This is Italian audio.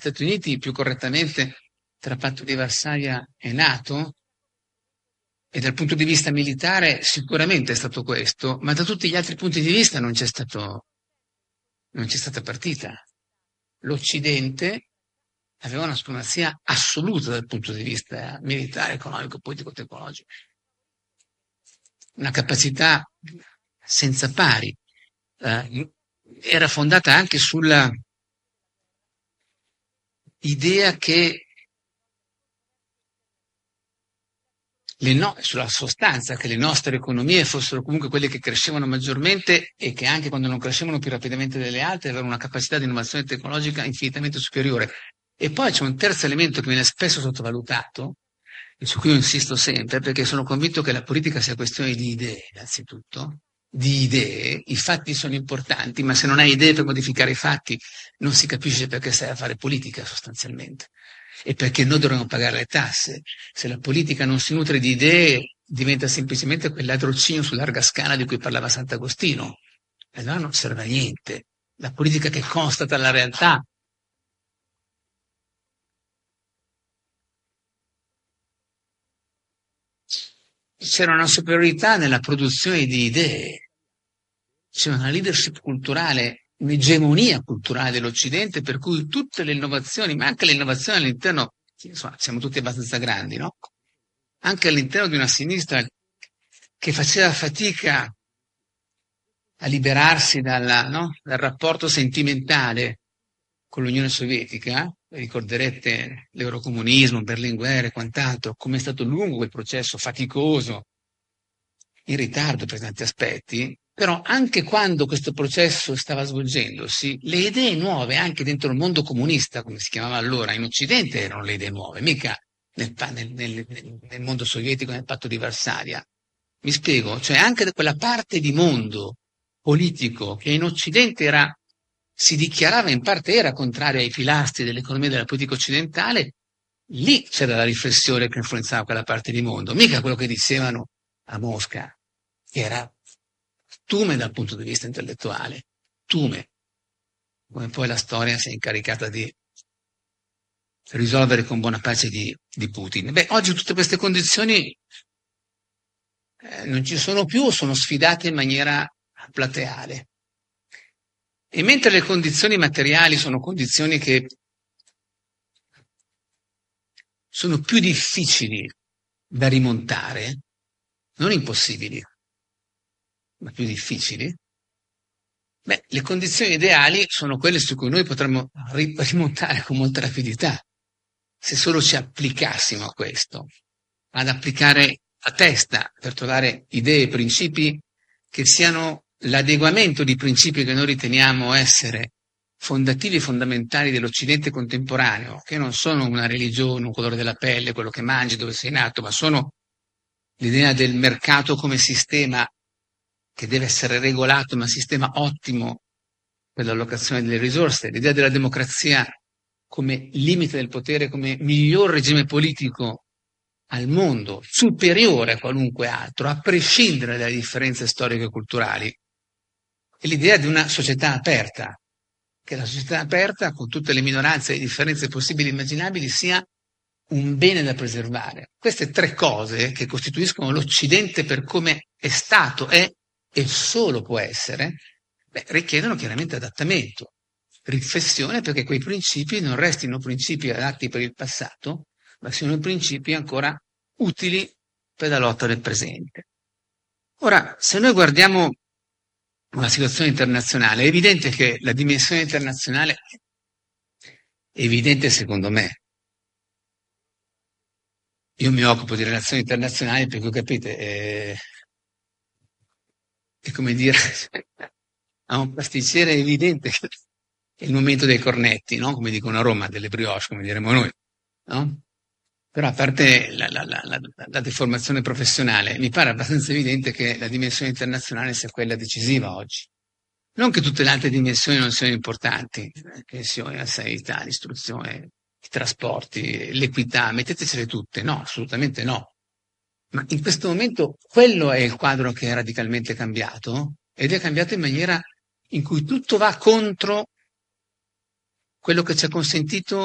Stati Uniti, più correttamente tra Patto di Varsavia e NATO, e dal punto di vista militare sicuramente è stato questo, ma da tutti gli altri punti di vista non c'è stata partita. L'Occidente aveva una supremazia assoluta dal punto di vista militare, economico, politico, tecnologico, una capacità senza pari. Era fondata anche sulla idea che sulla sostanza che le nostre economie fossero comunque quelle che crescevano maggiormente e che anche quando non crescevano più rapidamente delle altre avevano una capacità di innovazione tecnologica infinitamente superiore. E poi c'è un terzo elemento che viene spesso sottovalutato e su cui io insisto sempre, perché sono convinto che la politica sia questione di idee, innanzitutto, di idee. I fatti sono importanti, ma se non hai idee per modificare i fatti non si capisce perché stai a fare politica sostanzialmente e perché noi dovremmo pagare le tasse. Se la politica non si nutre di idee, diventa semplicemente quel ladrocinio su larga scala di cui parlava Sant'Agostino. E allora non serve a niente. La politica che constata la realtà. C'era una superiorità nella produzione di idee, c'era una leadership culturale, un'egemonia culturale dell'Occidente per cui tutte le innovazioni, ma anche le innovazioni all'interno, insomma, siamo tutti abbastanza grandi, no? Anche all'interno di una sinistra che faceva fatica a liberarsi dal rapporto sentimentale con l'Unione Sovietica, ricorderete l'eurocomunismo, Berlinguer e quant'altro, come è stato lungo quel processo, faticoso, in ritardo per tanti aspetti, però anche quando questo processo stava svolgendosi, le idee nuove, anche dentro il mondo comunista, come si chiamava allora, in Occidente erano le idee nuove, mica nel mondo sovietico, nel patto di Varsavia. Mi spiego? Cioè anche da quella parte di mondo politico che in Occidente si dichiarava in parte era contraria ai pilastri dell'economia e della politica occidentale, lì c'era la riflessione che influenzava quella parte di mondo, mica quello che dicevano a Mosca, che era tume dal punto di vista intellettuale, tume, come poi la storia si è incaricata di risolvere con buona pace di Putin. Beh, oggi tutte queste condizioni non ci sono più o sono sfidate in maniera plateale. E mentre le condizioni materiali sono condizioni che sono più difficili da rimontare, non impossibili, ma più difficili, beh, le condizioni ideali sono quelle su cui noi potremmo rimontare con molta rapidità, se solo ci applicassimo a questo, ad applicare a testa per trovare idee e principi che siano l'adeguamento di principi che noi riteniamo essere fondativi e fondamentali dell'Occidente contemporaneo, che non sono una religione, un colore della pelle, quello che mangi, dove sei nato, ma sono l'idea del mercato come sistema che deve essere regolato, ma sistema ottimo per l'allocazione delle risorse, l'idea della democrazia come limite del potere, come miglior regime politico al mondo, superiore a qualunque altro, a prescindere dalle differenze storiche e culturali, e l'idea di una società aperta, che la società aperta, con tutte le minoranze e le differenze possibili e immaginabili, sia un bene da preservare. Queste tre cose che costituiscono l'Occidente per come è stato, è e solo può essere, richiedono chiaramente adattamento, riflessione perché quei principi non restino principi adatti per il passato, ma siano principi ancora utili per la lotta del presente. Ora, se noi guardiamo una situazione internazionale, è evidente che la dimensione internazionale è evidente secondo me. Io mi occupo di relazioni internazionali perché, capite, è come dire, a un pasticcere è evidente che è il momento dei cornetti, no? Come dicono a Roma, delle brioche, come diremo noi, no? Però a parte la deformazione professionale, mi pare abbastanza evidente che la dimensione internazionale sia quella decisiva oggi. Non che tutte le altre dimensioni non siano importanti, la pensione, la sanità, l'istruzione, i trasporti, l'equità, mettetecele tutte, no, assolutamente no. Ma in questo momento quello è il quadro che è radicalmente cambiato ed è cambiato in maniera in cui tutto va contro quello che ci ha consentito